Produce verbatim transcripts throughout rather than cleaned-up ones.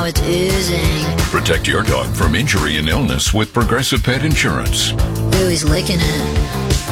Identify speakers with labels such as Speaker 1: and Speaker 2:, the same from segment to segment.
Speaker 1: It's oozing.
Speaker 2: Protect your dog from injury and illness with Progressive Pet Insurance.
Speaker 1: Ooh, he's licking it.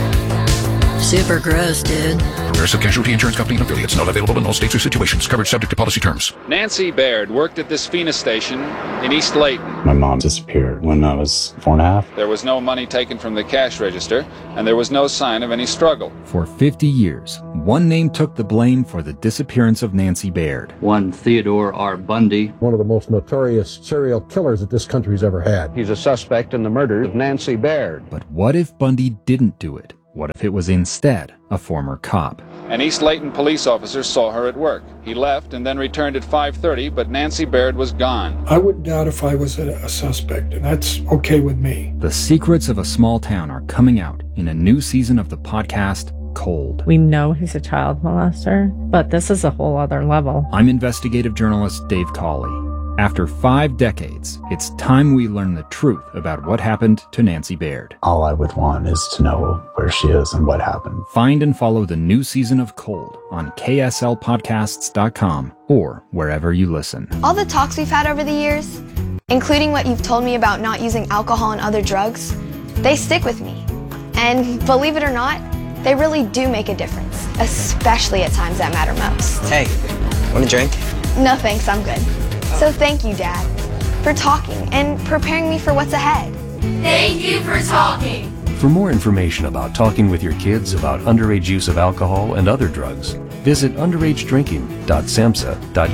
Speaker 1: Super gross, dude.
Speaker 2: Progressive Casualty Insurance Company and affiliates. Not available in all states or situations. Coverage subject to policy terms.
Speaker 3: Nancy Baird worked at this FENA station in East Layton.
Speaker 4: My mom disappeared when I was four and a half.
Speaker 3: There was no money taken from the cash register, and there was no sign of any struggle.
Speaker 5: For fifty years, one name took the blame for the disappearance of Nancy Baird.
Speaker 6: One Theodore R. Bundy.
Speaker 7: One of the most notorious serial killers that this country's ever had.
Speaker 8: He's a suspect in the murder of Nancy Baird.
Speaker 5: But what if Bundy didn't do it? What if it was instead a former cop?
Speaker 3: An East Layton police officer saw her at work. He left and then returned at five thirty, but Nancy Baird was gone.
Speaker 9: I wouldn't doubt if I was a, a suspect, and that's okay with me.
Speaker 5: The secrets of a small town are coming out in a new season of the podcast, Cold.
Speaker 10: We know he's a child molester, but this is a whole other level.
Speaker 5: I'm investigative journalist Dave Cawley. After five decades, it's time we learn the truth about what happened to Nancy Baird.
Speaker 4: All I would want is to know where she is and what happened.
Speaker 5: Find and follow the new season of Cold on K S L podcasts dot com or wherever you listen.
Speaker 11: All the talks we've had over the years, including what you've told me about not using alcohol and other drugs, they stick with me. And believe it or not, they really do make a difference, especially at times that matter most.
Speaker 12: Hey, want a drink?
Speaker 11: No thanks, I'm good. So thank you, Dad, for talking and preparing me for what's ahead.
Speaker 13: Thank you for talking.
Speaker 14: For more information about talking with your kids about underage use of alcohol and other drugs, visit underage drinking dot samhsa dot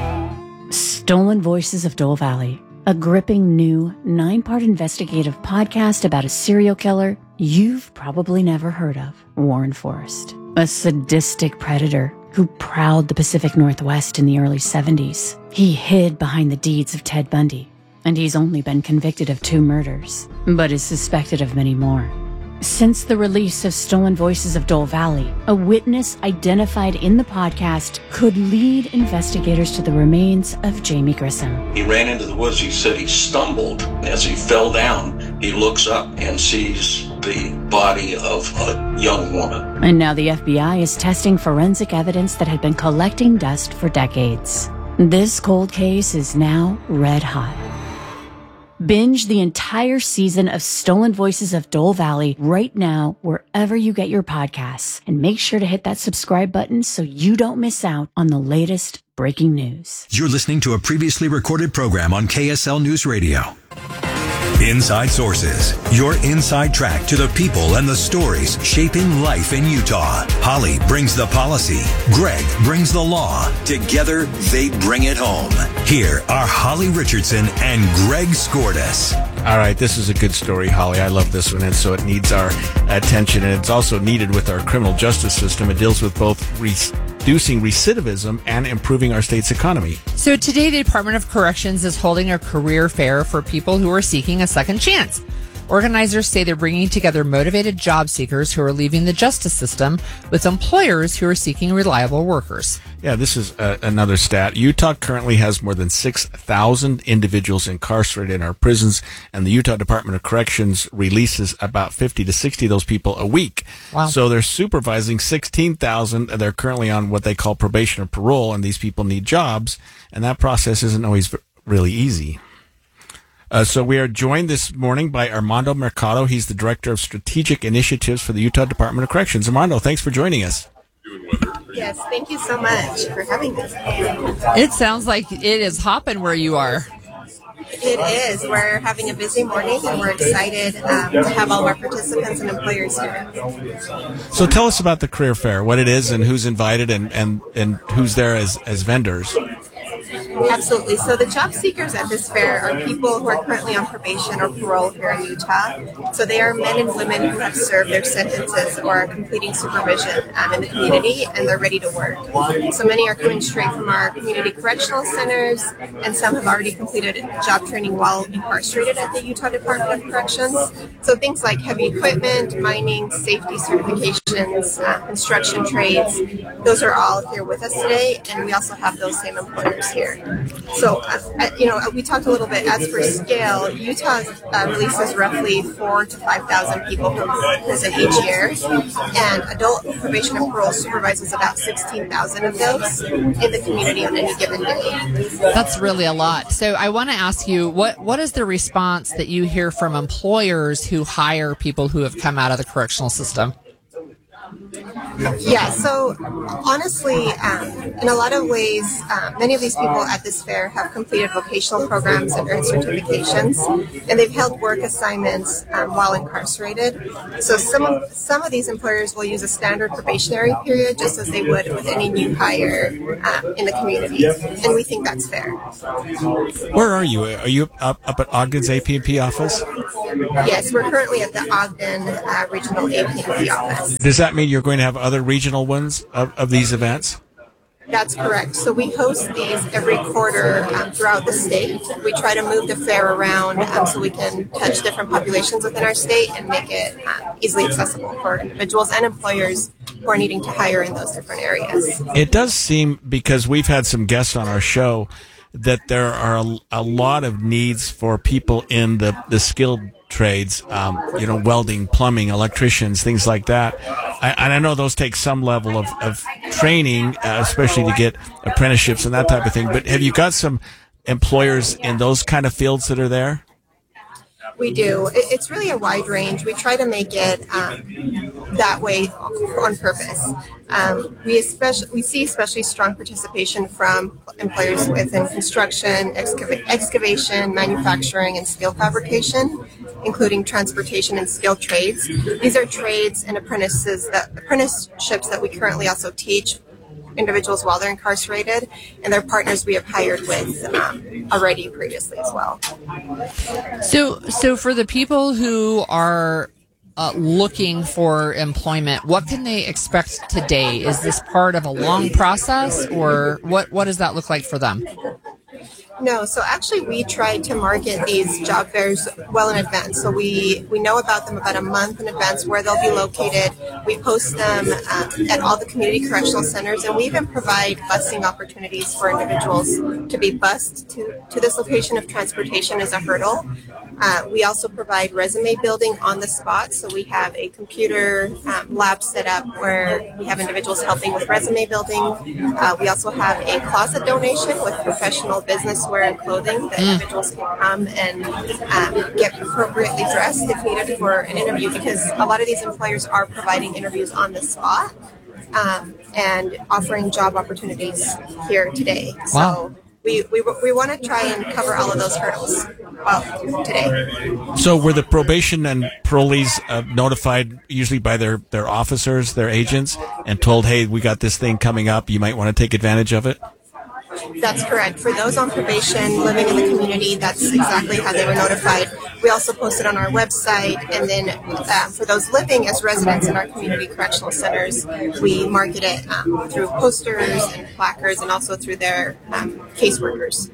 Speaker 14: gov.
Speaker 15: Stolen Voices of Dole Valley, a gripping new nine-part investigative podcast about a serial killer you've probably never heard of, Warren Forrest, a sadistic predator who prowled the Pacific Northwest in the early seventies. He hid behind the deeds of Ted Bundy, and he's only been convicted of two murders, but is suspected of many more. Since the release of Stolen Voices of Dole Valley, a witness identified in the podcast could lead investigators to the remains of Jamie Grissom.
Speaker 16: He ran into the woods. He said he stumbled. As he fell down, he looks up and sees the body of a young woman.
Speaker 15: And now the F B I is testing forensic evidence that had been collecting dust for decades. This cold case is now red hot. Binge the entire season of Stolen Voices of Dole Valley right now, wherever you get your podcasts. And make sure to hit that subscribe button so you don't miss out on the latest breaking news.
Speaker 17: You're listening to a previously recorded program on K S L News Radio. Inside Sources, your inside track to the people and the stories shaping life in Utah. Holly brings the policy. Greg brings the law. Together, they bring it home. Here are Holly Richardson and Greg Skordas.
Speaker 18: All right, this is a good story, Holly. I love this one, and so it needs our attention, and it's also needed with our criminal justice system. It deals with both reducing recidivism and improving our state's economy.
Speaker 19: So today, the Department of Corrections is holding a career fair for people who are seeking a second chance. Organizers say they're bringing together motivated job seekers who are leaving the justice system with employers who are seeking reliable workers.
Speaker 18: Yeah, this is uh, another stat. Utah currently has more than six thousand individuals incarcerated in our prisons, and the Utah Department of Corrections releases about fifty to sixty of those people a week.
Speaker 19: Wow.
Speaker 18: So they're supervising sixteen thousand. They're currently on what they call probation or parole, and these people need jobs, and that process isn't always really easy. Uh, so we are joined this morning by Armando Mercado. He's the Director of Strategic Initiatives for the Utah Department of Corrections. Armando, thanks for joining us.
Speaker 20: Yes, thank you so much for having us.
Speaker 19: It sounds like it is hopping where you are.
Speaker 20: It is. We're having a busy morning, and we're excited um, to have all of our participants and employers here.
Speaker 18: So tell us about the career fair, what it is and who's invited and, and, and who's there as, as vendors.
Speaker 20: Absolutely. So the job seekers at this fair are people who are currently on probation or parole here in Utah. So they are men and women who have served their sentences or are completing supervision um, in the community, and they're ready to work. So many are coming straight from our community correctional centers, and some have already completed job training while incarcerated at the Utah Department of Corrections. So things like heavy equipment, mining, safety certifications, uh, construction trades, those are all here with us today, and we also have those same employers here. So, uh, you know, we talked a little bit, as for scale, Utah uh, releases roughly four to five thousand people from prison each year, and adult probation and parole supervises about sixteen thousand of those in the community on any given day.
Speaker 19: That's really a lot. So I want to ask you, what, what is the response that you hear from employers who hire people who have come out of the correctional system?
Speaker 20: Yeah, so honestly, um, in a lot of ways, uh, many of these people at this fair have completed vocational programs and earned certifications, and they've held work assignments um, while incarcerated. So some of, some of these employers will use a standard probationary period, just as they would with any new hire um, in the community, and we think that's fair.
Speaker 18: Where are you? Are you up, up at Ogden's A P and P office?
Speaker 20: Yes, we're currently at the Ogden uh, Regional A P and P office.
Speaker 18: Does that mean you're going to have other regional ones of, of these events?
Speaker 20: That's correct. So we host these every quarter um, throughout the state. We try to move the fair around um, so we can touch different populations within our state and make it um, easily accessible for individuals and employers who are needing to hire in those different areas.
Speaker 18: It does seem, because we've had some guests on our show, that there are a, a lot of needs for people in the, the skilled trades, um, you know, welding, plumbing, electricians, things like that. I, and I know those take some level of, of training, uh, especially to get apprenticeships and that type of thing. But have you got some employers in those kind of fields that are there?
Speaker 20: We do. It's really a wide range. We try to make it um, that way on purpose. Um, we especially we see especially strong participation from employers within construction, excava- excavation, manufacturing, and steel fabrication, including transportation and skilled trades. These are trades and apprentices that apprenticeships that we currently also teach individuals while they're incarcerated, and they're partners we have hired with um, already previously as well.
Speaker 19: So, so for the people who are uh, looking for employment, what can they expect today? Is this part of a long process, or what, what does that look like for them?
Speaker 20: No, so actually we try to market these job fairs well in advance. So we, we know about them about a month in advance, where they'll be located. We post them um, at all the community correctional centers, and we even provide busing opportunities for individuals to be bused to, to this location if transportation is a hurdle. Uh, we also provide resume building on the spot. So we have a computer um, lab set up where we have individuals helping with resume building. Uh, we also have a closet donation with professional business wear and clothing that mm. individuals can come and um, get appropriately dressed if needed for an interview, because a lot of these employers are providing interviews on the spot um, and offering job opportunities here today.
Speaker 19: Wow.
Speaker 20: So we, we, we want to try and cover all of those hurdles well today.
Speaker 18: So were the probation and parolees uh, notified usually by their, their officers, their agents, and told, hey, we got this thing coming up, you might want to take advantage of it?
Speaker 20: That's correct. For those on probation living in the community, that's exactly how they were notified. We also posted on our website, and then uh, for those living as residents in our community correctional centers, we market it um, through posters and placards, and also through their um, caseworkers.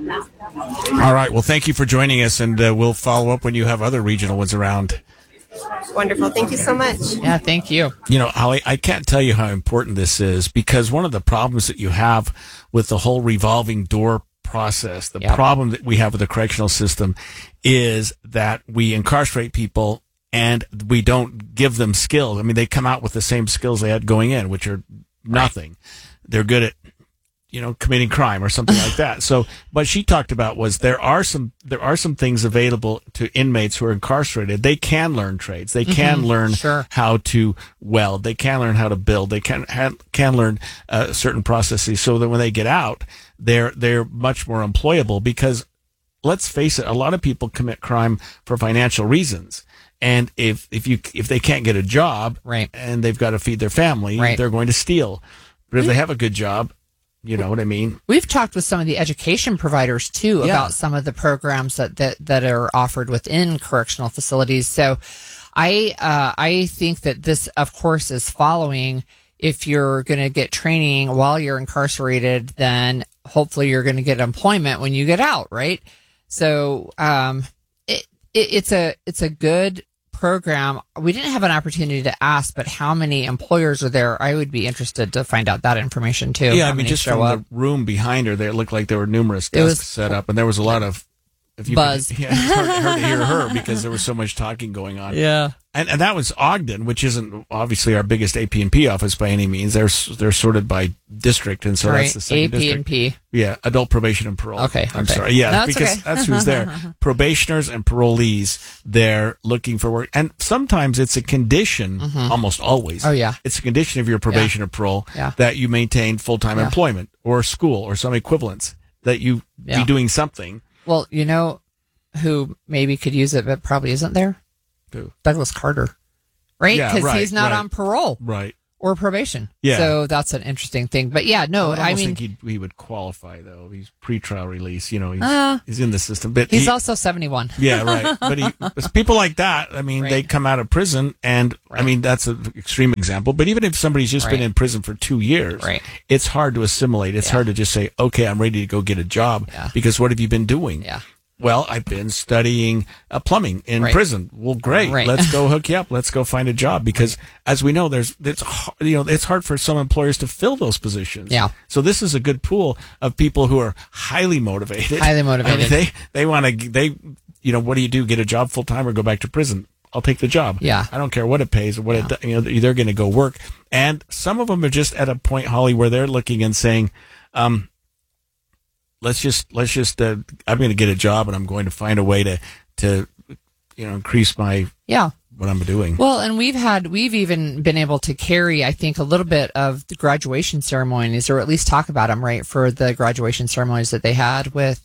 Speaker 18: All right. Well, thank you for joining us, and uh, we'll follow up when you have other regional ones around.
Speaker 20: Wonderful. Thank you so much.
Speaker 19: Yeah, thank you.
Speaker 18: You know, Holly, I can't tell you how important this is, because one of the problems that you have with the whole revolving door process, the yep. problem that we have with the correctional system is that we incarcerate people and we don't give them skills. I mean, they come out with the same skills they had going in, which are nothing. Right. They're good at, you know, committing crime or something like that. So what she talked about was there are some there are some things available to inmates who are incarcerated. They can learn trades. They can mm-hmm. learn
Speaker 19: sure.
Speaker 18: how to weld. They can learn how to build. They can ha- can learn uh, certain processes, so that when they get out, they're they're much more employable. Because let's face it, a lot of people commit crime for financial reasons. And if if you if they can't get a job,
Speaker 19: right.
Speaker 18: and they've got to feed their family,
Speaker 19: right.
Speaker 18: they're going to steal. But if they have a good job, you know what I mean?
Speaker 19: We've talked with some of the education providers, too,
Speaker 18: yeah.
Speaker 19: about some of the programs that, that, that are offered within correctional facilities. So I uh, I think that this, of course, is following. If you're going to get training while you're incarcerated, then hopefully you're going to get employment when you get out, right? So um, it, it, it's a it's a good program, we didn't have an opportunity to ask, but how many employers are there? I would be interested to find out that information too.
Speaker 18: Yeah,
Speaker 19: how
Speaker 18: I mean, just
Speaker 19: show
Speaker 18: from
Speaker 19: up.
Speaker 18: the room behind her, there it looked like there were numerous desks
Speaker 19: was,
Speaker 18: set up, and there was a lot of if you
Speaker 19: buzz.
Speaker 18: Could, yeah, it's hard, hard to hear her because there was so much talking going on.
Speaker 19: Yeah,
Speaker 18: and and that was Ogden, which isn't obviously our biggest A P and P office by any means. They're they're sorted by district, and so
Speaker 19: right.
Speaker 18: that's the second
Speaker 19: A P
Speaker 18: district.
Speaker 19: and P.
Speaker 18: Yeah, adult probation and parole.
Speaker 19: Okay,
Speaker 18: I'm
Speaker 19: okay.
Speaker 18: sorry. Yeah,
Speaker 19: no, that's
Speaker 18: because
Speaker 19: okay.
Speaker 18: that's who's there. Probationers and parolees, they're looking for work, and sometimes it's a condition.
Speaker 19: Mm-hmm.
Speaker 18: Almost always.
Speaker 19: Oh yeah,
Speaker 18: it's a condition of your probation
Speaker 19: yeah.
Speaker 18: or parole
Speaker 19: yeah.
Speaker 18: that you maintain full time
Speaker 19: yeah.
Speaker 18: employment or school or some equivalence that you
Speaker 19: yeah.
Speaker 18: be doing something.
Speaker 19: Well, you know who maybe could use it, but probably isn't there?
Speaker 18: Who?
Speaker 19: Douglas Carter. Right?
Speaker 18: Yeah,
Speaker 19: Because
Speaker 18: right,
Speaker 19: he's not
Speaker 18: right.
Speaker 19: on parole.
Speaker 18: Right.
Speaker 19: Or probation.
Speaker 18: Yeah.
Speaker 19: So that's an interesting thing. But yeah, no,
Speaker 18: I,
Speaker 19: I mean.
Speaker 18: think he'd, he would qualify, though. He's pre-trial release. You know, he's,
Speaker 19: uh,
Speaker 18: he's in the system. But
Speaker 19: he's
Speaker 18: he,
Speaker 19: also seventy-one.
Speaker 18: Yeah, right. But he, but people like that, I mean,
Speaker 19: right.
Speaker 18: they come out of prison, and right. I mean, that's an extreme example. But even if somebody's just
Speaker 19: right.
Speaker 18: been in prison for two years,
Speaker 19: right.
Speaker 18: it's hard to assimilate. It's yeah. hard to just say, okay, I'm ready to go get a job.
Speaker 19: Yeah.
Speaker 18: Because what have you been doing?
Speaker 19: Yeah.
Speaker 18: Well, I've been studying uh, plumbing in
Speaker 19: right.
Speaker 18: prison. Well, great.
Speaker 19: Right.
Speaker 18: Let's go hook you up. Let's go find a job because, as we know, there's it's you know it's hard for some employers to fill those positions.
Speaker 19: Yeah.
Speaker 18: So this is a good pool of people who are highly motivated.
Speaker 19: Highly motivated.
Speaker 18: I mean, they they want to they you know what do you do? Get a job full time or go back to prison? I'll take the job.
Speaker 19: Yeah.
Speaker 18: I don't care what it pays or what yeah. it you know they're going to go work. And some of them are just at a point, Holly, where they're looking and saying, um. Let's just let's just. Uh, I'm going to get a job, and I'm going to find a way to, to, you know, increase my
Speaker 19: yeah
Speaker 18: what I'm doing.
Speaker 19: Well, and we've had we've even been able to carry, I think, a little bit of the graduation ceremonies, or at least talk about them, right? For the graduation ceremonies that they had with,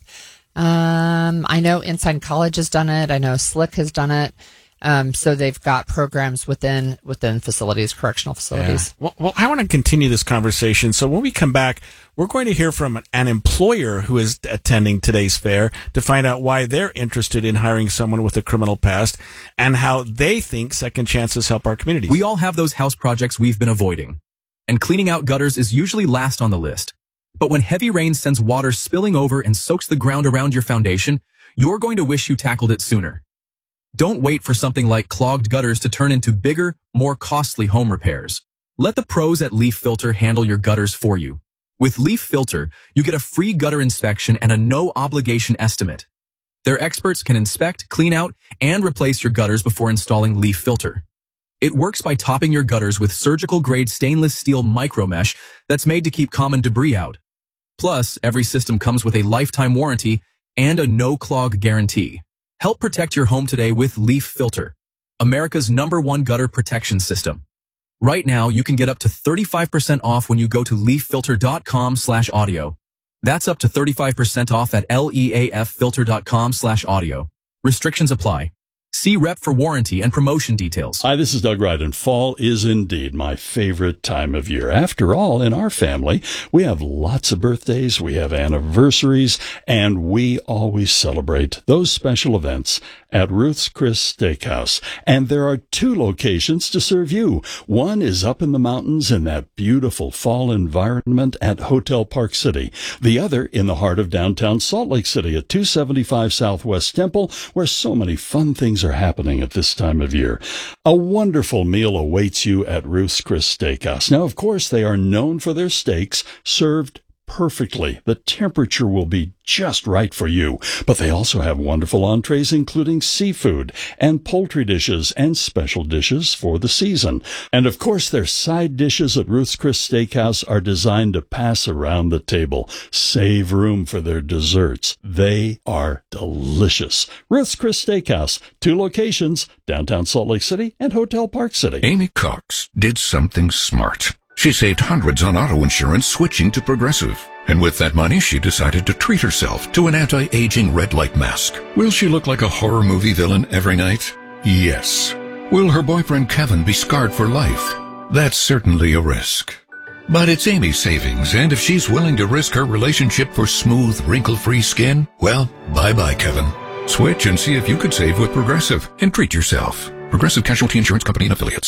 Speaker 19: um, I know Inside College has done it. I know Slick has done it. Um, so they've got programs within within facilities, correctional facilities.
Speaker 18: Yeah. Well, well, I want to continue this conversation. So when we come back, we're going to hear from an employer who is attending today's fair to find out why they're interested in hiring someone with a criminal past and how they think second chances help our communities.
Speaker 12: We all have those house projects we've been avoiding, and cleaning out gutters is usually last on the list. But when heavy rain sends water spilling over and soaks the ground around your foundation, you're going to wish you tackled it sooner. Don't wait for something like clogged gutters to turn into bigger, more costly home repairs. Let the pros at Leaf Filter handle your gutters for you. With Leaf Filter, you get a free gutter inspection and a no-obligation estimate. Their experts can inspect, clean out, and replace your gutters before installing Leaf Filter. It works by topping your gutters with surgical-grade stainless steel micromesh that's made to keep common debris out. Plus, every system comes with a lifetime warranty and a no-clog guarantee. Help protect your home today with Leaf Filter, America's number one gutter protection system. Right now, you can get up to thirty-five percent off when you go to leaffilter.com slash audio. That's up to thirty-five percent off at leaffilter.com slash audio. Restrictions apply. See rep for warranty and promotion details.
Speaker 21: Hi, this is Doug Wright, and fall is indeed my favorite time of year. After all, in our family, we have lots of birthdays, we have anniversaries, and we always celebrate those special events at Ruth's Chris Steakhouse. And there are two locations to serve you. One is up in the mountains in that beautiful fall environment at Hotel Park City. The other in the heart of downtown Salt Lake City at two seventy-five Southwest Temple, where so many fun things are happening at this time of year. A wonderful meal awaits you at Ruth's Chris Steakhouse. Now, of course, they are known for their steaks served perfectly. The temperature will be just right for you. But they also have wonderful entrees, including seafood and poultry dishes and special dishes for the season. And of course, their side dishes at Ruth's Chris Steakhouse are designed to pass around the table. Save room for their desserts. They are delicious. Ruth's Chris Steakhouse, two locations, downtown Salt Lake City and Hotel Park City.
Speaker 2: Amy Cox did something smart. She saved hundreds on auto insurance switching to Progressive. And with that money, she decided to treat herself to an anti-aging red light mask. Will she look like a horror movie villain every night? Yes. Will her boyfriend Kevin be scarred for life? That's certainly a risk. But it's Amy's savings, and if she's willing to risk her relationship for smooth, wrinkle-free skin, well, bye-bye, Kevin. Switch and see if you could save with Progressive and treat yourself. Progressive Casualty Insurance Company and Affiliates.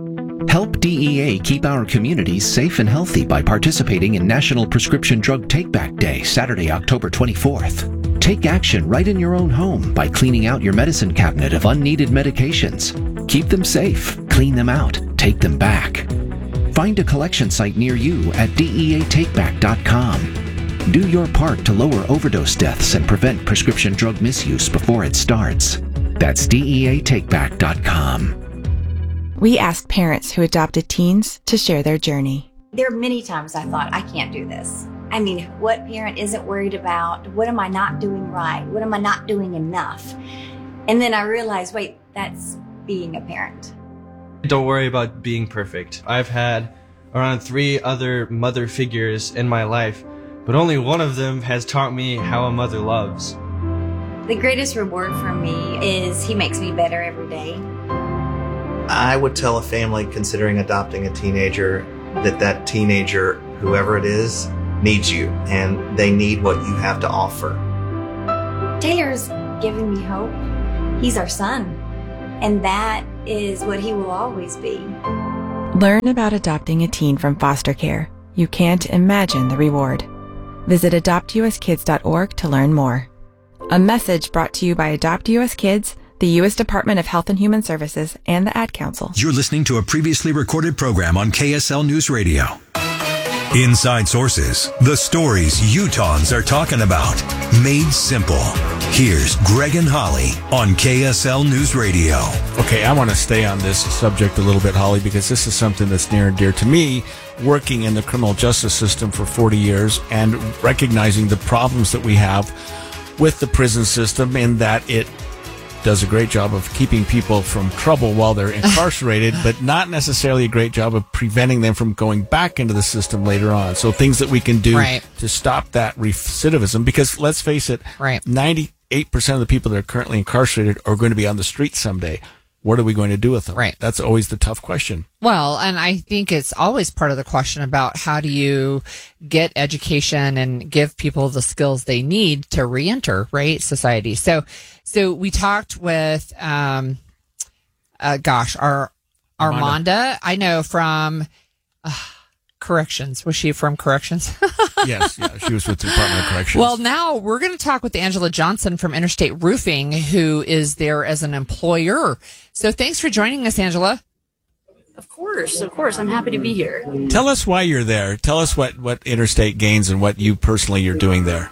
Speaker 22: Help D E A keep our communities safe and healthy by participating in National Prescription Drug Take-Back Day, Saturday, October twenty-fourth. Take action right in your own home by cleaning out your medicine cabinet of unneeded medications. Keep them safe, clean them out, take them back. Find a collection site near you at D E A take back dot com. Do your part to lower overdose deaths and prevent prescription drug misuse before it starts. That's D E A take back dot com.
Speaker 1: We asked parents who adopted teens to share their journey.
Speaker 6: There are many times I thought, I can't do this. I mean, what parent isn't worried about? What am I not doing right? What am I not doing enough? And then I realized, wait, that's being a parent.
Speaker 23: Don't worry about being perfect. I've had around three other mother figures in my life, but only one of them has taught me how a mother loves.
Speaker 6: The greatest reward for me is he makes me better every day.
Speaker 24: I would tell a family considering adopting a teenager that that teenager, whoever it is, needs you, and they need what you have to offer.
Speaker 6: Taylor's given me hope. He's our son, and that is what he will always be.
Speaker 1: Learn about adopting a teen from foster care. You can't imagine the reward. Visit adopt u s kids dot org to learn more. A message brought to you by Adopt U S Kids, the U S Department of Health and Human Services, and the Ad Council.
Speaker 17: You're listening to a previously recorded program on K S L News Radio. Inside Sources, the stories Utahns are talking about, made simple. Here's Greg and Holly on K S L News Radio.
Speaker 18: Okay, I want to stay on this subject a little bit, Holly, because this is something that's near and dear to me, working in the criminal justice system for forty years and recognizing the problems that we have with the prison system in that it does a great job of keeping people from trouble while they're incarcerated, but not necessarily a great job of preventing them from going back into the system later on. So things that we can do
Speaker 19: right.
Speaker 18: to stop that recidivism, because let's face it,
Speaker 19: right.
Speaker 18: ninety-eight percent of the people that are currently incarcerated are going to be on the street someday. What are we going to do with them?
Speaker 19: Right.
Speaker 18: That's always the tough question.
Speaker 19: Well, and I think it's always part of the question about how do you get education and give people the skills they need to reenter, right, society. So, so we talked with, um, uh, gosh, our Armanda. Armanda, I know from uh, Corrections. Was she from Corrections?
Speaker 18: Yes, yeah, she was with the Department of Corrections.
Speaker 19: Well, now we're going to talk with Angela Johnson from Interstate Roofing, who is there as an employer. So thanks for joining us, Angela.
Speaker 25: Of course, of course. I'm happy to be here.
Speaker 18: Tell us why you're there. Tell us what, what Interstate gains and what you personally are doing there.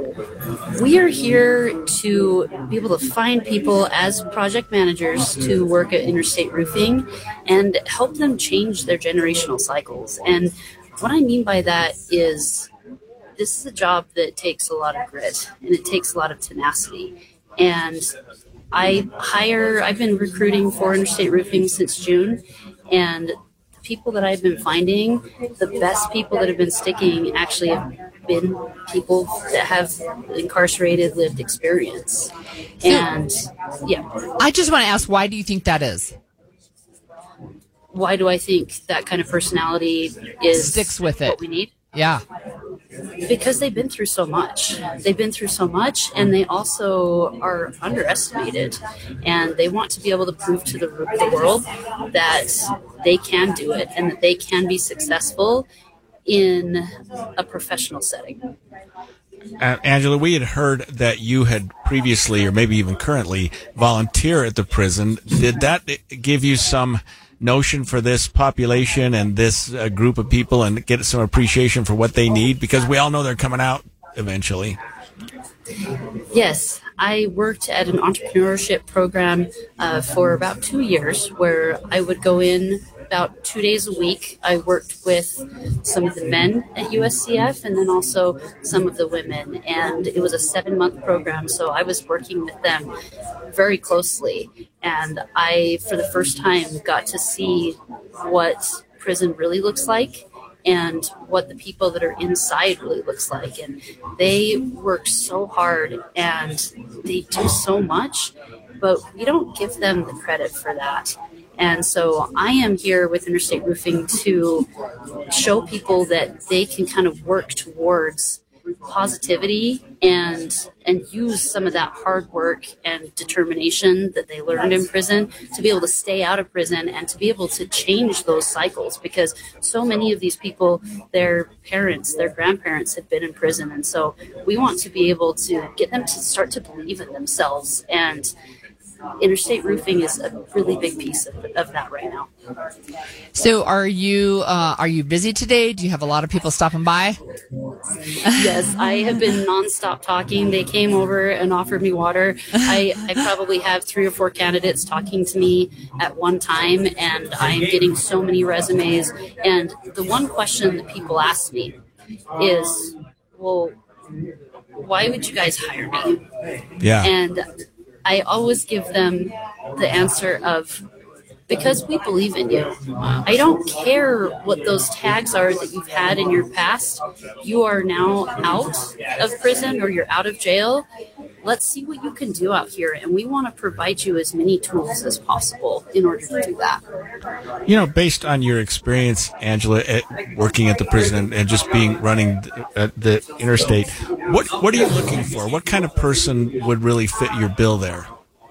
Speaker 25: We are here to be able to find people as project managers to work at Interstate Roofing and help them change their generational cycles. And what I mean by that is this is a job that takes a lot of grit and it takes a lot of tenacity. And I hire, I've been recruiting for Interstate Roofing since June, and the people that I've been finding, the best people that have been sticking actually have been people that have incarcerated lived experience. And yeah.
Speaker 19: I just want to ask, why do you think that is?
Speaker 25: Why do I think that kind of personality is
Speaker 19: sticks with it?
Speaker 25: What we need?
Speaker 19: Yeah.
Speaker 25: Because they've been through so much. They've been through so much, and they also are underestimated. And they want to be able to prove to the, the world that they can do it and that they can be successful in a professional setting.
Speaker 18: Uh, Angela, we had heard that you had previously, or maybe even currently, volunteer at the prison. Did that give you some notion for this population and this uh, group of people and get some appreciation for what they need? Because we all know they're coming out eventually.
Speaker 25: Yes, I worked at an entrepreneurship program uh, for about two years where I would go in about two days a week. I worked with some of the men at U S C F and then also some of the women. And it was a seven month program. So I was working with them very closely. And I, for the first time, got to see what prison really looks like and what the people that are inside really looks like. And they work so hard and they do so much, but we don't give them the credit for that. And so I am here with Interstate Roofing to show people that they can kind of work towards positivity and and use some of that hard work and determination that they learned in prison to be able to stay out of prison and to be able to change those cycles, because so many of these people, their parents, their grandparents have been in prison. And so we want to be able to get them to start to believe in themselves and interstate roofing is a really big piece of, of that right now.
Speaker 19: So are you uh, are you busy today? Do you have a lot of people stopping by?
Speaker 25: Yes, I have been nonstop talking. They came over and offered me water. I, I probably have three or four candidates talking to me at one time, and I'm getting so many resumes. And the one question that people ask me is, well, why would you guys hire me?
Speaker 18: Yeah.
Speaker 25: And I always give them the answer of, because we believe in you. I don't care what those tags are that you've had in your past. You are now out of prison or you're out of jail. Let's see what you can do out here. And we want to provide you as many tools as possible in order to do that.
Speaker 18: You know, based on your experience, Angela, at working at the prison and, and just being running the, the interstate, what what are you looking for? What kind of person would really fit your bill there?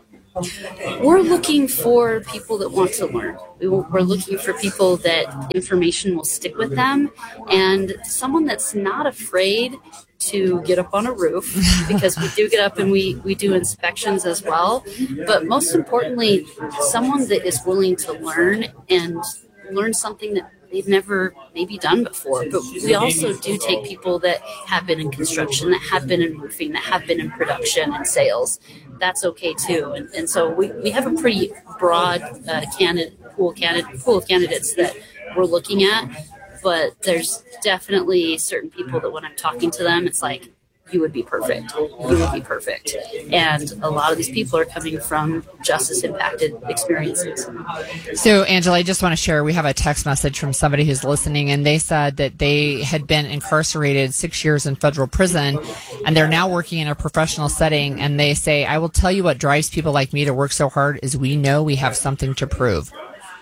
Speaker 25: We're looking for people that want to learn. We're looking for people that information will stick with them, and someone that's not afraid to get up on a roof, because we do get up and we, we do inspections as well. But most importantly, someone that is willing to learn and learn something that they've never maybe done before. But we also do take people that have been in construction, that have been in roofing, that have been in production and sales. That's okay too. And, and so we, we have a pretty broad uh, candidate pool, candidate pool of candidates that we're looking at. But there's definitely certain people that when I'm talking to them, it's like, you would be perfect. You would be perfect. And a lot of these people are coming from justice impacted experiences.
Speaker 19: So, Angela, I just want to share, we have a text message from somebody who's listening, and they said that they had been incarcerated six years in federal prison, and they're now working in a professional setting. And they say, I will tell you what drives people like me to work so hard is we know we have something to prove.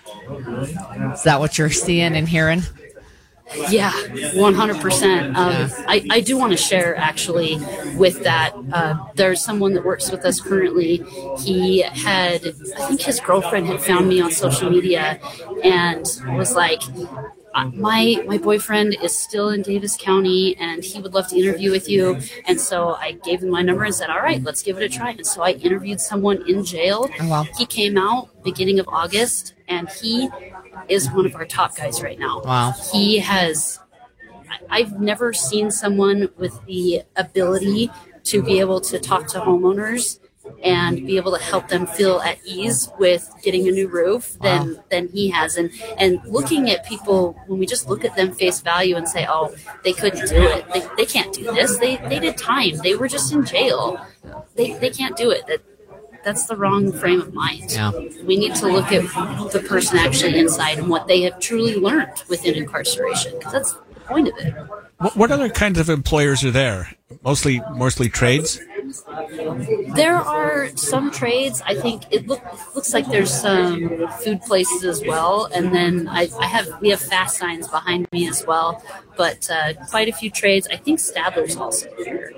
Speaker 19: Is that what you're seeing and hearing?
Speaker 25: Yeah, one hundred percent. Um, I, I do want to share, actually, with that. Uh, there's someone that works with us currently. He had, I think his girlfriend had found me on social media and was like, my my boyfriend is still in Davis County and he would love to interview with you. And so I gave him my number and said, all right, let's give it a try. And so I interviewed someone in jail.
Speaker 19: Oh, wow.
Speaker 25: He came out beginning of August, and he is one of our top guys right now.
Speaker 19: Wow.
Speaker 25: He has, I've never seen someone with the ability to be able to talk to homeowners and be able to help them feel at ease with getting a new roof than, wow. than he has. And, and looking at people, when we just look at them face value and say, oh, they couldn't do it. They, they can't do this. They, they did time. They were just in jail. They, they can't do it. That, That's the wrong frame of mind.
Speaker 19: Yeah.
Speaker 25: We need to look at the person actually inside and what they have truly learned within incarceration, because that's the point of it.
Speaker 18: What, what other kinds of employers are there? Mostly, mostly trades?
Speaker 25: There are some trades. I think it look, looks like there's some food places as well, and then I, I have we have fast signs behind me as well. But uh, quite a few trades. I think Stadler's also here.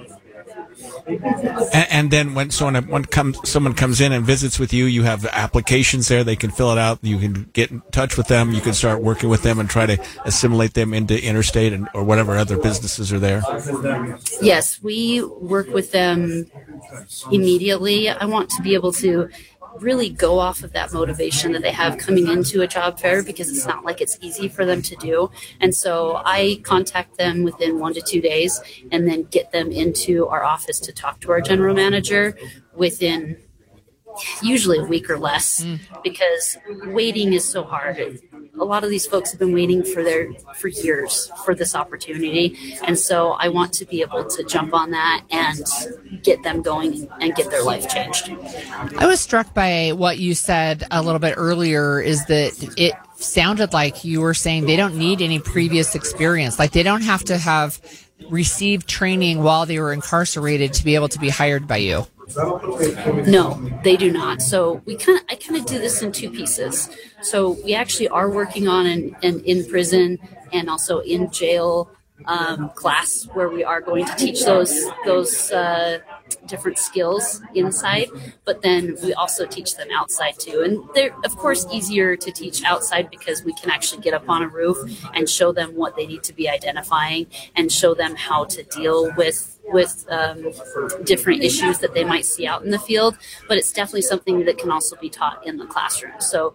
Speaker 18: And, and then when someone when comes someone comes in and visits with you, you have applications there. They can fill it out. You can get in touch with them. You can start working with them and try to assimilate them into Interstate and or whatever other businesses are there.
Speaker 25: Yes, we work with them immediately. I want to be able to really go off of that motivation that they have coming into a job fair, because it's not like it's easy for them to do. And so I contact them within one to two days and then get them into our office to talk to our general manager within usually a week or less, mm. because waiting is so hard. A lot of these folks have been waiting for their for years for this opportunity, and so I want to be able to jump on that and get them going and get their life changed.
Speaker 19: I was struck by what you said a little bit earlier, is that it sounded like you were saying they don't need any previous experience. Like they don't have to have received training while they were incarcerated to be able to be hired by you.
Speaker 25: No, they do not. So we kind of, I kind of do this in two pieces. So we actually are working on an, an in prison and also in jail um, class where we are going to teach those those uh, different skills inside, but then we also teach them outside too. And they're, of course, easier to teach outside because we can actually get up on a roof and show them what they need to be identifying and show them how to deal with with um, different issues that they might see out in the field. But it's definitely something that can also be taught in the classroom. So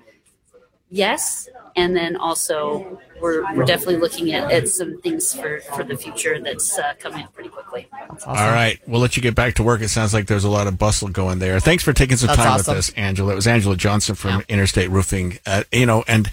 Speaker 25: yes, and then also we're, we're definitely looking at, at some things for, for the future that's uh, coming up pretty quickly.
Speaker 18: Awesome. All right, we'll let you get back to work. It sounds like there's a lot of bustle going there. Thanks for taking some
Speaker 19: That's
Speaker 18: time
Speaker 19: awesome.
Speaker 18: with us, Angela. It was Angela Johnson from
Speaker 19: Yeah.
Speaker 18: Interstate Roofing. Uh, you know, and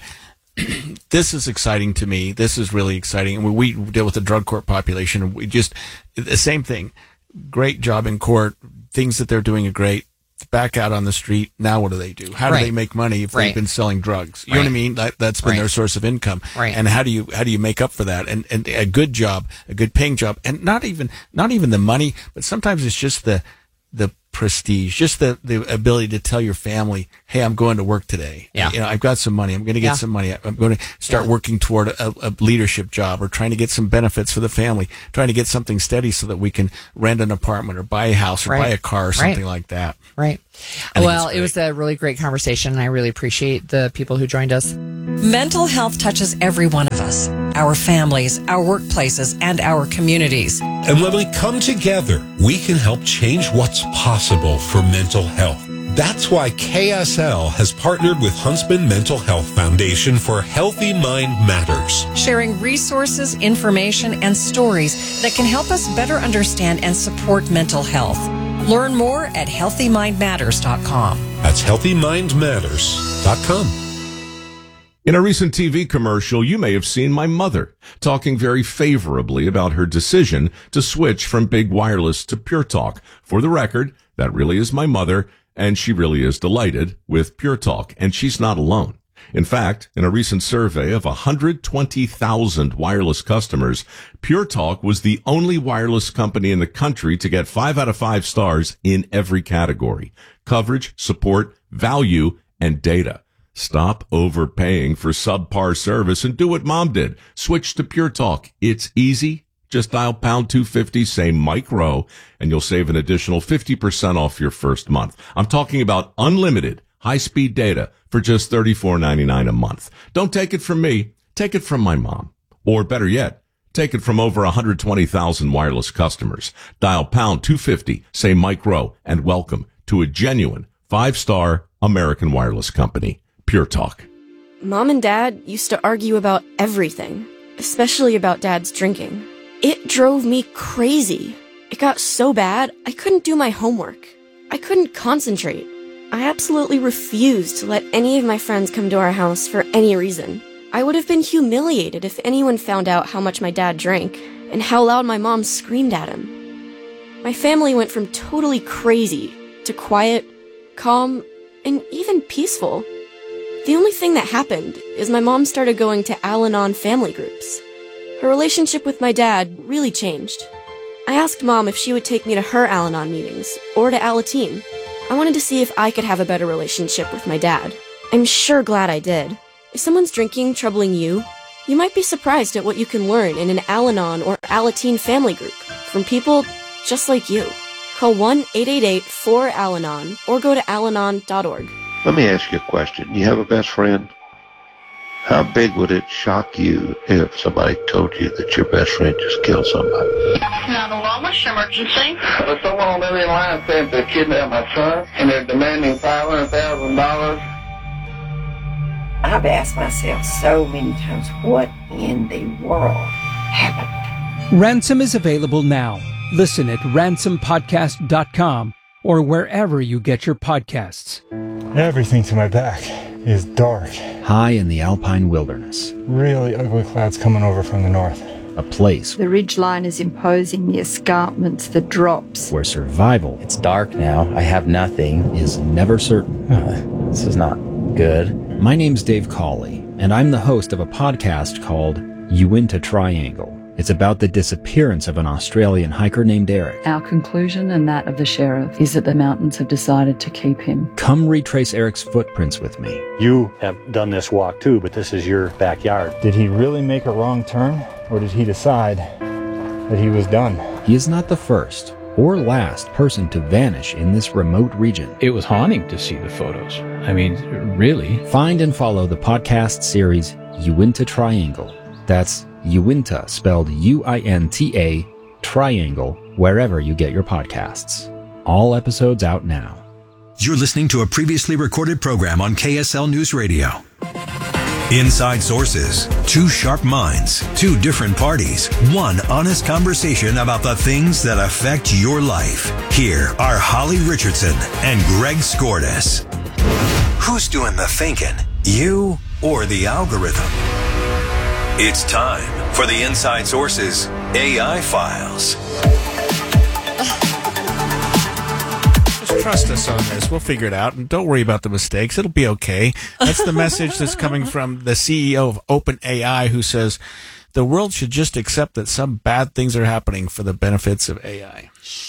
Speaker 18: this is exciting to me. This is really exciting. And we, we deal with the drug court population, and we just the same thing. Great job in court. Things that they're doing are great. Back out on the street. Now what do they do? How do
Speaker 19: Right.
Speaker 18: they make money if
Speaker 19: Right.
Speaker 18: they've been selling drugs? You know
Speaker 19: Right.
Speaker 18: what I mean? That, that's been
Speaker 19: Right.
Speaker 18: their source of income.
Speaker 19: Right.
Speaker 18: And how do you how do you make up for that? And and a good job, a good paying job, and not even not even the money, but sometimes it's just the the prestige, just the, the ability to tell your family, hey, I'm going to work today.
Speaker 19: Yeah.
Speaker 18: You know, I've got some money. I'm going to get
Speaker 19: Yeah.
Speaker 18: some money. I'm going to start
Speaker 19: Yeah.
Speaker 18: working toward a, a leadership job or trying to get some benefits for the family, trying to get something steady so that we can rent an apartment or buy a house or
Speaker 19: Right.
Speaker 18: buy a car or
Speaker 19: Right.
Speaker 18: something like that.
Speaker 19: Right.
Speaker 18: I think
Speaker 19: Well,
Speaker 18: it's
Speaker 19: it was a really great conversation, and I really appreciate the people who joined us.
Speaker 3: Mental health touches every one of us, our families, our workplaces, and our communities.
Speaker 7: And when we come together, we can help change what's possible for mental health. That's why K S L has partnered with Huntsman Mental Health Foundation for Healthy Mind Matters.
Speaker 3: Sharing resources, information, and stories that can help us better understand and support mental health. Learn more at healthy mind matters dot com.
Speaker 7: That's healthy mind matters dot com.
Speaker 8: In a recent T V commercial, you may have seen my mother talking very favorably about her decision to switch from big wireless to Pure Talk. For the record, that really is my mother, and she really is delighted with Pure Talk, and she's not alone. In fact, in a recent survey of one hundred twenty thousand wireless customers, Pure Talk was the only wireless company in the country to get five out of five stars in every category: coverage, support, value, and data. Stop overpaying for subpar service and do what Mom did. Switch to Pure Talk. It's easy. Just dial pound two fifty, say Mike Rowe, and you'll save an additional fifty percent off your first month. I'm talking about unlimited high-speed data for just thirty-four ninety-nine a month. Don't take it from me. Take it from my mom. Or better yet, take it from over one hundred twenty thousand wireless customers. Dial pound two fifty, say Mike Rowe, and welcome to a genuine five-star American wireless company. Pure Talk.
Speaker 9: Mom and Dad used to argue about everything, especially about Dad's drinking. It drove me crazy. It got so bad, I couldn't do my homework. I couldn't concentrate. I absolutely refused to let any of my friends come to our house for any reason. I would have been humiliated if anyone found out how much my dad drank and how loud my mom screamed at him. My family went from totally crazy to quiet, calm, and even peaceful. The only thing that happened is my mom started going to Al-Anon family groups. Her relationship with my dad really changed. I asked Mom if she would take me to her Al-Anon meetings or to Alateen. I wanted to see if I could have a better relationship with my dad. I'm sure glad I did. If someone's drinking troubling you, you might be surprised at what you can learn in an Al-Anon or Alateen family group from people just like you. Call one eight eight eight four Al-Anon or go to al anon dot org.
Speaker 10: Let me ask you a question. You have a best friend? How big would it shock you if somebody told you that your best friend just killed somebody?
Speaker 26: Now, the Walmart emergency. There's someone on the other line saying they kidnapped my son, and they're demanding five hundred thousand dollars.
Speaker 27: I've asked myself so many times, what in the world happened?
Speaker 28: Ransom is available now. Listen at ransom podcast dot com or wherever you get your podcasts.
Speaker 29: Everything to my back is dark.
Speaker 5: High in the alpine wilderness.
Speaker 29: Really ugly clouds coming over from the north.
Speaker 5: A place
Speaker 30: The ridgeline is imposing, the escarpments, the drops.
Speaker 5: where survival,
Speaker 31: It's dark now. I have nothing.
Speaker 5: is never certain.
Speaker 31: Uh, this is not good.
Speaker 5: My name's Dave Cawley, and I'm the host of a podcast called Uinta Triangle. It's about the disappearance of an Australian hiker named Eric.
Speaker 30: Our conclusion and that of the sheriff is that the mountains have decided to keep him.
Speaker 5: Come retrace Eric's footprints with me.
Speaker 32: You have done this walk too, but this is your backyard.
Speaker 29: Did he really make a wrong turn, or did he decide that he was done?
Speaker 5: He is not the first or last person to vanish in this remote region.
Speaker 28: It was haunting to see the photos. I mean, really.
Speaker 5: Find and follow the podcast series Uinta Triangle. That's Uinta, spelled U I N T A, Triangle, wherever you get your podcasts. All episodes out now.
Speaker 17: You're listening to a previously recorded program on K S L News Radio. Inside Sources. Two sharp minds, two different parties, one honest conversation about the things that affect your life. Here are Holly Richardson and Greg Skordas. Who's doing the thinking? You or the algorithm? It's time for the Inside Sources A I Files.
Speaker 18: Trust us on this. We'll figure it out. And don't worry about the mistakes. It'll be okay. That's the message that's coming from the C E O of OpenAI, who says the world should just accept that some bad things are happening for the benefits of A I.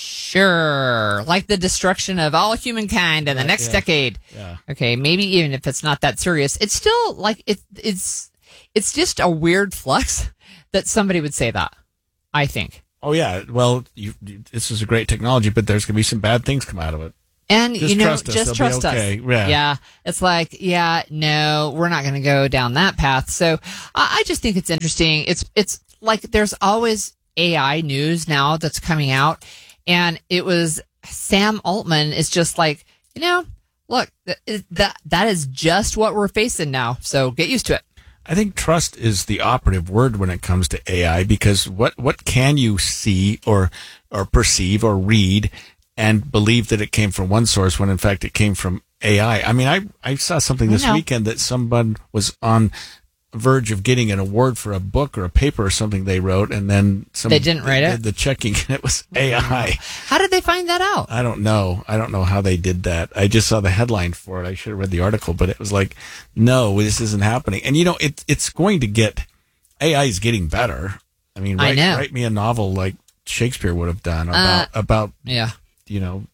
Speaker 19: Sure. Like the destruction of all humankind in the next
Speaker 18: yeah.
Speaker 19: decade.
Speaker 18: Yeah.
Speaker 19: Okay, maybe even if it's not that serious, it's still like it, it's it's just a weird flex that somebody would say that, I think.
Speaker 18: Oh, yeah. Well, you, you, this is a great technology, but there's going to be some bad things come out of it.
Speaker 19: And,
Speaker 18: just
Speaker 19: you know,
Speaker 18: trust us.
Speaker 19: just
Speaker 18: They'll
Speaker 19: trust
Speaker 18: okay.
Speaker 19: us.
Speaker 18: Yeah.
Speaker 19: yeah. It's like, yeah, no, we're not going to go down that path. So I, I just think it's interesting. It's, it's like there's always A I news now that's coming out. And it was Sam Altman is just like, you know, look, that, that, that is just what we're facing now. So get used to it.
Speaker 18: I think trust is the operative word when it comes to A I, because what, what can you see or, or perceive or read and believe that it came from one source when in fact it came from A I? I mean, I, I saw something this weekend that someone was on verge of getting an award for a book or a paper or something they wrote, and then some,
Speaker 19: they didn't write
Speaker 18: they
Speaker 19: it.
Speaker 18: Did the checking and it was A I.
Speaker 19: How did they find that out?
Speaker 18: I don't know. I don't know how they did that. I just saw the headline for it. I should have read the article, but it was like, no, this isn't happening. And you know, it, it's going to get, A I is getting better. I mean, write,
Speaker 19: I know.
Speaker 18: write me a novel like Shakespeare would have done
Speaker 19: Uh,
Speaker 18: about, about,
Speaker 19: yeah.
Speaker 18: you know,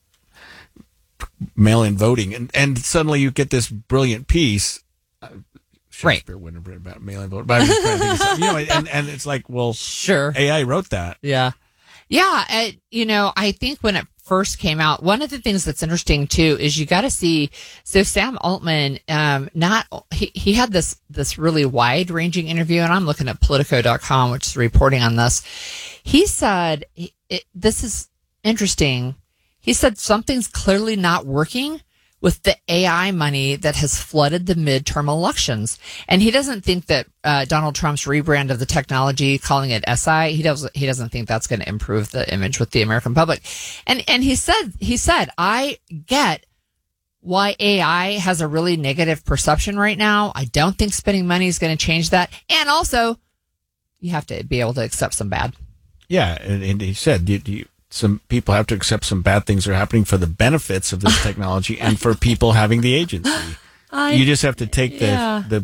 Speaker 18: mail-in voting. And, and suddenly you get this brilliant piece. Uh, Shakespeare
Speaker 19: right.
Speaker 18: wouldn't have written about mail-in voting, but I was just trying to think of something, you know, and, and it's like, well,
Speaker 19: sure.
Speaker 18: A I wrote that.
Speaker 19: Yeah. Yeah. Uh, you know, I think when it first came out, one of the things that's interesting too is you got to see, so Sam Altman, um, not, he, he had this, this really wide ranging interview, and I'm looking at Politico dot com, which is reporting on this. He said, it, this is interesting. He said something's clearly not working with the A I money that has flooded the midterm elections. And he doesn't think that uh, Donald Trump's rebrand of the technology, calling it S I, he doesn't he doesn't think that's going to improve the image with the American public. And and he said he said, I get why A I has a really negative perception right now. I don't think spending money is going to change that. And also, you have to be able to accept some bad.
Speaker 18: Yeah, and, and he said, you, you some people have to accept some bad things are happening for the benefits of this technology and for people having the agency.
Speaker 19: I,
Speaker 18: you just have to take the
Speaker 19: yeah.
Speaker 18: the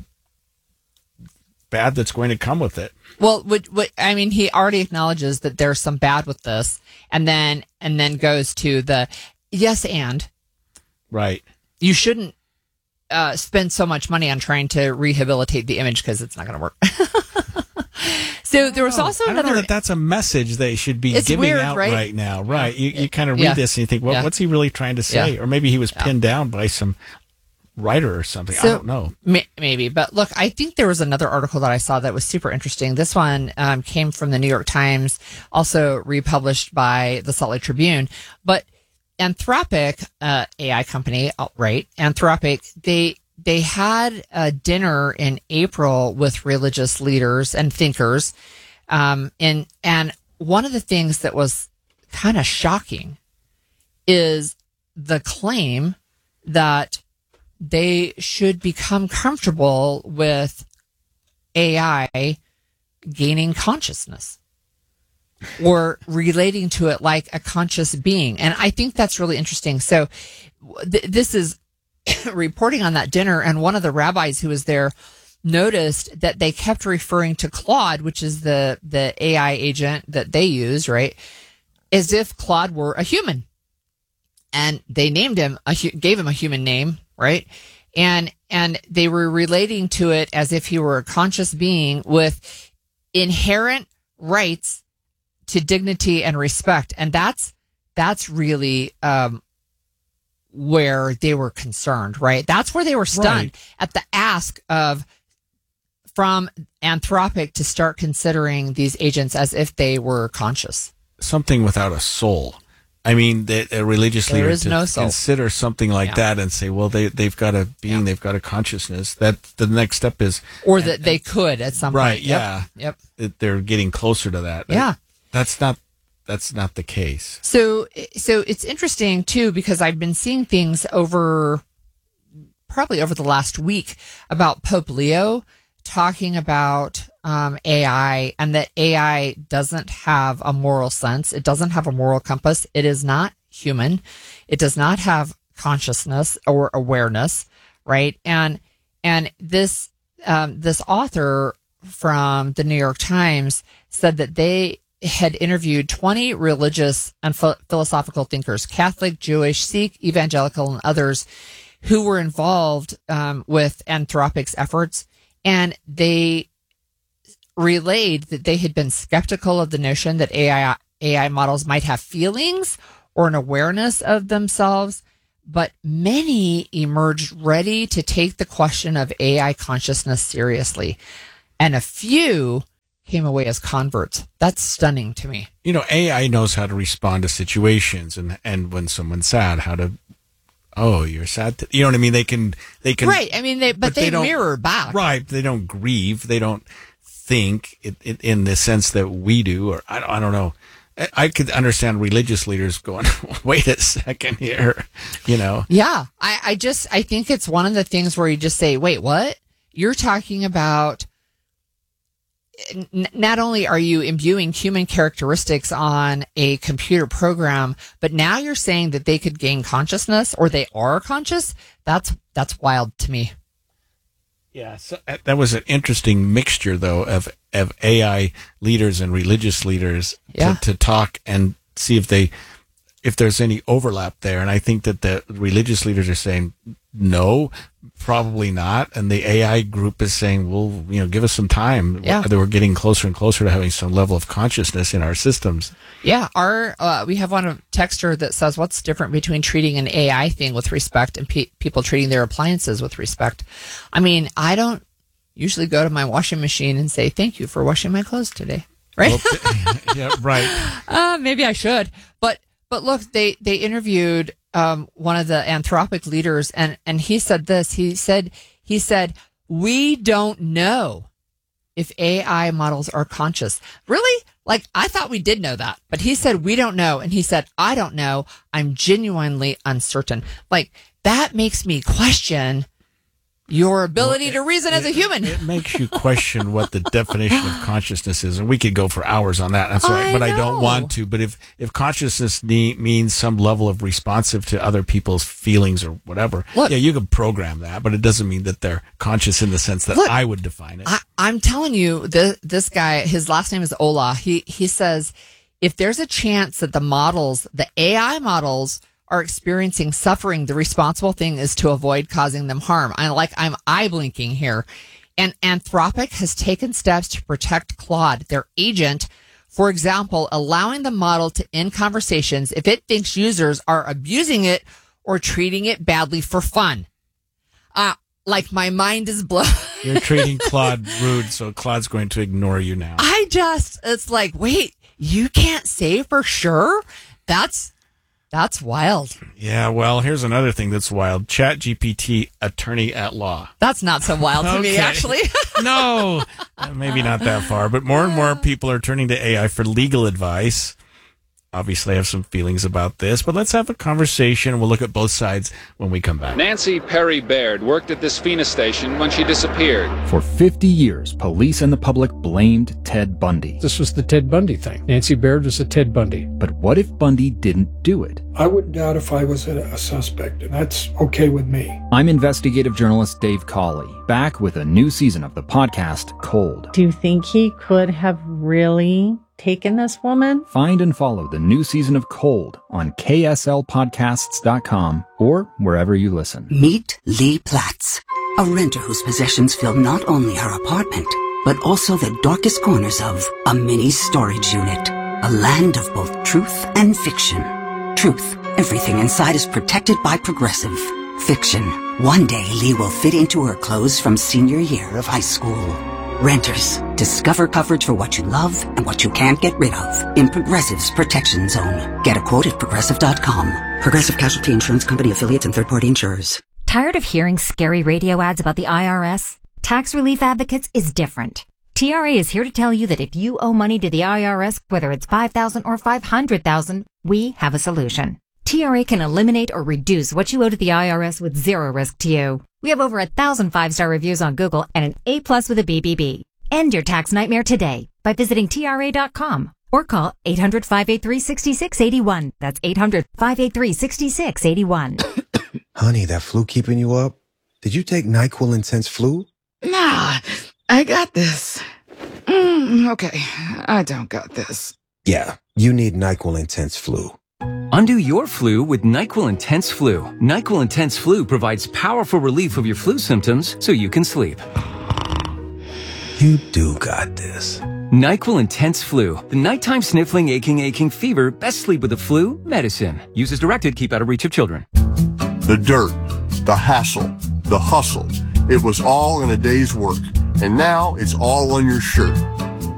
Speaker 18: bad that's going to come with it.
Speaker 19: Well, what, what, I mean, he already acknowledges that there's some bad with this, and then and then goes to the yes and
Speaker 18: right.
Speaker 19: You shouldn't uh, spend so much money on trying to rehabilitate the image because it's not going to work. So there was also
Speaker 18: I don't
Speaker 19: another.
Speaker 18: know that that's a message they should be
Speaker 19: It's
Speaker 18: giving
Speaker 19: weird,
Speaker 18: out
Speaker 19: right?
Speaker 18: right, now. Right. You, you kind of read
Speaker 19: Yeah.
Speaker 18: this and you think, well,
Speaker 19: Yeah.
Speaker 18: what's he really trying to say?
Speaker 19: Yeah.
Speaker 18: Or maybe he was
Speaker 19: Yeah.
Speaker 18: pinned down by some writer or something.
Speaker 19: So,
Speaker 18: I don't know.
Speaker 19: May, maybe. But look, I think there was another article that I saw that was super interesting. This one um, came from the New York Times, also republished by the Salt Lake Tribune. But Anthropic, uh, A I company, right? Anthropic, they they had a dinner in April with religious leaders and thinkers. Um, and, and one of the things that was kind of shocking is the claim that they should become comfortable with A I gaining consciousness or relating to it like a conscious being. And I think that's really interesting. So th- this is reporting on that dinner, and one of the rabbis who was there noticed that they kept referring to Claude, which is the, the A I agent that they use, right, as if Claude were a human. And they named him, a, gave him a human name, right? And, and they were relating to it as if he were a conscious being with inherent rights to dignity and respect. And that's, that's really um, where they were concerned, right? That's where they were stunned
Speaker 18: Right.
Speaker 19: at the ask of from Anthropic to start considering these agents as if they were conscious.
Speaker 18: Something without a soul. I mean, the, a religious
Speaker 19: There
Speaker 18: leader
Speaker 19: is
Speaker 18: to
Speaker 19: no soul.
Speaker 18: consider something like
Speaker 19: Yeah.
Speaker 18: that and say, well, they, they've got a being, they've got a consciousness. That the next step is.
Speaker 19: Or that they could at some
Speaker 18: right,
Speaker 19: point. Yep.
Speaker 18: yeah.
Speaker 19: Yep.
Speaker 18: That they're getting closer to that.
Speaker 19: Yeah.
Speaker 18: That's not, that's not the case.
Speaker 19: So, so it's interesting too, because I've been seeing things over, probably over the last week about Pope Leo talking about um, A I and that A I doesn't have a moral sense. It doesn't have a moral compass. It is not human. It does not have consciousness or awareness, right? And and this um, this author from the New York Times said that they had interviewed twenty religious and ph- philosophical thinkers, Catholic, Jewish, Sikh, evangelical, and others who were involved um, with Anthropic's efforts. And they relayed that they had been skeptical of the notion that A I, A I models might have feelings or an awareness of themselves, but many emerged ready to take the question of A I consciousness seriously. And a few came away as converts. That's stunning to me.
Speaker 18: You know, A I knows how to respond to situations and, and when someone's sad, how to, oh, you're sad. To, you know what I mean? They can, they can.
Speaker 19: Right. I mean, they, but,
Speaker 18: but
Speaker 19: they,
Speaker 18: they don't-
Speaker 19: mirror back.
Speaker 18: Right. They don't grieve. They don't think it, it, in the sense that we do, or I, don't- I don't know. I, I could understand religious leaders going, wait a second here, you know.
Speaker 19: Yeah. I, I just, I think it's one of the things where you just say, wait, what? You're talking about, n- not only are you imbuing human characteristics on a computer program, but now you're saying that they could gain consciousness or they are conscious. That's, that's wild to me.
Speaker 18: Yeah, so uh, that was an interesting mixture, though, of of A I leaders and religious leaders
Speaker 19: Yeah.
Speaker 18: to, to talk and see if they if there's any overlap there. And I think that the religious leaders are saying no, probably not, and the A I group is saying, well, you know, give us some time.
Speaker 19: Yeah.
Speaker 18: That we're getting closer and closer to having some level of consciousness in our systems.
Speaker 19: Yeah, our uh, we have one texter that says, "What's different between treating an A I thing with respect and pe- people treating their appliances with respect?" I mean, I don't usually go to my washing machine and say, "Thank you for washing my clothes today," right?
Speaker 18: Well, yeah, right.
Speaker 19: Uh, maybe I should, but but look, they they interviewed um, one of the Anthropic leaders, and and he said this. He said he said we don't know if A I models are conscious. Really? Like, I thought we did know that, but he said, we don't know. And he said, I don't know. I'm genuinely uncertain. Like, that makes me question your ability to reason as a human.
Speaker 18: It makes you question what the definition of consciousness is, and we could go for hours on that. That's right,
Speaker 19: I
Speaker 18: but I don't
Speaker 19: know.
Speaker 18: want to. But if if consciousness ne- means some level of responsive to other people's feelings or whatever,
Speaker 19: Look.
Speaker 18: yeah, you can program that, but it doesn't mean that they're conscious in the sense that
Speaker 19: Look.
Speaker 18: I would define it.
Speaker 19: I, I'm telling you, the, this guy, his last name is Ola. He he says, if there's a chance that the models, the A I models, are experiencing suffering, the responsible thing is to avoid causing them harm. I like I'm eye blinking here. And Anthropic has taken steps to protect Claude, their agent. For example, allowing the model to end conversations if it thinks users are abusing it or treating it badly for fun. Uh, like my mind is blown.
Speaker 18: You're treating Claude rude, so Claude's going to ignore you now.
Speaker 19: I just, it's like, wait, you can't say for sure? That's, that's wild.
Speaker 18: Yeah, well, here's another thing that's wild. ChatGPT attorney at law.
Speaker 19: That's not so wild to me,
Speaker 18: Okay.
Speaker 19: actually.
Speaker 18: No, uh, maybe not that far, but more and more people are turning to A I for legal advice. Obviously, I have some feelings about this, but let's have a conversation. We'll look at both sides when we come back.
Speaker 2: Nancy Perry Baird worked at this FINA station when she disappeared.
Speaker 5: For fifty years, police and the public blamed Ted Bundy.
Speaker 4: This was the Ted Bundy thing. Nancy Baird was a Ted Bundy.
Speaker 5: But what if Bundy didn't do it?
Speaker 4: I wouldn't doubt if I was a, a suspect, and that's okay with me.
Speaker 5: I'm investigative journalist Dave Cawley, back with a new season of the podcast Cold.
Speaker 11: Do you think he could have really taken this woman?
Speaker 5: Find and follow the new season of Cold on K S L podcasts dot com or wherever you listen.
Speaker 12: Meet Lee Platts, a renter whose possessions fill not only her apartment, but also the darkest corners of a mini storage unit, a land of both truth and fiction. Truth. Everything inside is protected by Progressive. Fiction. One day Lee will fit into her clothes from senior year of high school. Renters. Discover coverage for what you love and what you can't get rid of in Progressive's Protection Zone. Get a quote at progressive dot com. Progressive Casualty Insurance Company affiliates and third-party insurers.
Speaker 1: Tired of hearing scary radio ads about the I R S? Tax Relief Advocates is different. T R A is here to tell you that if you owe money to the I R S, whether it's five thousand dollars or five hundred thousand dollars, we have a solution. T R A can eliminate or reduce what you owe to the I R S with zero risk to you. We have over a thousand five-star reviews on Google and an A plus with a B B B. End your tax nightmare today by visiting T R A dot com or call eight hundred, five eight three, six six eight one. That's eight hundred, five eight three, six six eight one.
Speaker 6: Honey, that flu keeping you up? Did you take NyQuil Intense Flu?
Speaker 13: Nah, I got this. Mm, okay, I don't got this.
Speaker 6: Yeah, you need NyQuil Intense Flu.
Speaker 14: Undo your flu with NyQuil Intense Flu. NyQuil Intense Flu provides powerful relief of your flu symptoms so you can sleep.
Speaker 6: You do got this.
Speaker 14: NyQuil Intense Flu. The nighttime sniffling, aching, aching fever. Best sleep with the flu medicine. Use as directed. Keep out of reach of children.
Speaker 15: The dirt, the hassle, the hustle. It was all in a day's work. And now it's all on your shirt.